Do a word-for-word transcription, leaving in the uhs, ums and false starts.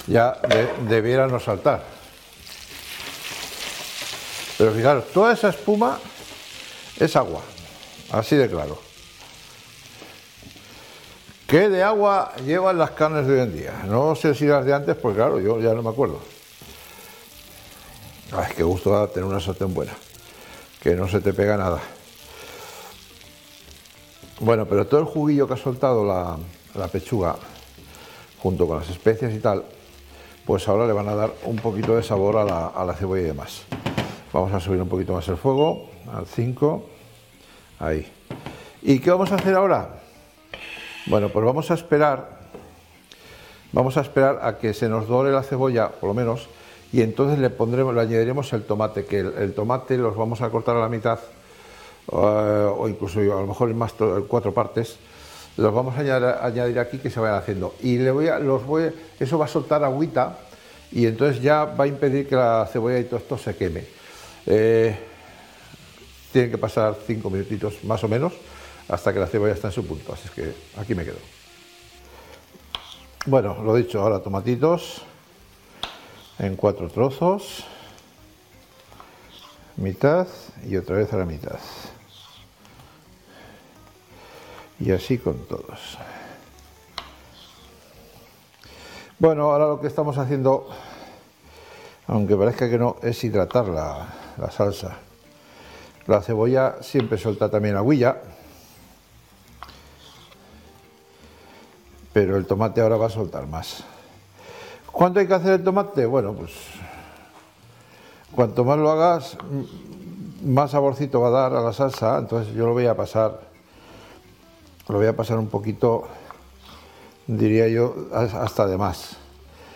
ya de, debiera no saltar. Pero fijaros, toda esa espuma es agua, así de claro. ¿Qué de agua llevan las carnes de hoy en día? No sé si las de antes, porque claro, yo ya no me acuerdo. Ay, qué gusto da tener una sartén buena, que no se te pega nada. Bueno, pero todo el juguillo que ha soltado la, la pechuga, junto con las especias y tal, pues ahora le van a dar un poquito de sabor a la, a la cebolla y demás. Vamos a subir un poquito más el fuego, al cinco, ahí. ¿Y qué vamos a hacer ahora? Bueno, pues vamos a esperar, vamos a esperar a que se nos dore la cebolla, por lo menos, y entonces le pondremos, le añadiremos el tomate, que el, el tomate los vamos a cortar a la mitad, uh, o incluso a lo mejor en más cuatro partes, los vamos a añadir, añadir aquí que se vayan haciendo. Y le voy a, los voy, eso va a soltar agüita y entonces ya va a impedir que la cebolla y todo esto se queme. Eh, tienen que pasar cinco minutitos más o menos hasta que la cebolla está en su punto, así es que aquí me quedo. Bueno, lo dicho, ahora tomatitos en cuatro trozos, mitad y otra vez a la mitad, y así con todos. Bueno, ahora lo que estamos haciendo, aunque parezca que no, es hidratar la, la salsa. La cebolla siempre suelta también agüilla, pero el tomate ahora va a soltar más. ¿Cuánto hay que hacer el tomate? Bueno, pues cuanto más lo hagas, más saborcito va a dar a la salsa. Entonces yo lo voy a pasar, lo voy a pasar un poquito, diría yo, hasta de más.